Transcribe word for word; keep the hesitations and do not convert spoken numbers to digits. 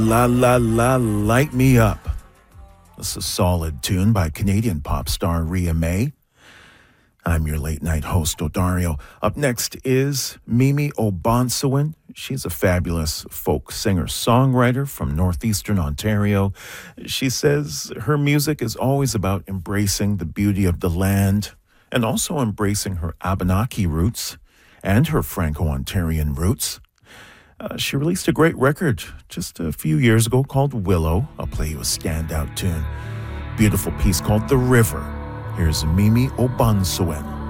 La La La Light Me Up. This is a solid tune by Canadian pop star Rhea May. I'm your late night host, Odario. Up next is Mimi Obansewan. She's a fabulous folk singer-songwriter from northeastern Ontario. She says her music is always about embracing the beauty of the land and also embracing her Abenaki roots and her Franco-Ontarian roots. Uh, she released a great record just a few years ago called Willow. I'll play you a standout tune. Beautiful piece called The River. Here's Mimi Obansewan.